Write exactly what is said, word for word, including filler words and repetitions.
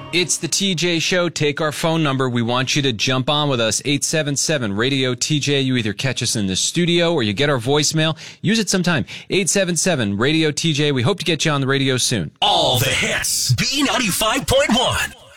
It's the T J Show. Take our phone number. We want you to jump on with us. eight seven seven radio T J. You either catch us in the studio or you get our voicemail. Use it sometime. eight seven seven radio T J. We hope to get you on the radio soon. All the hits. B ninety-five point one.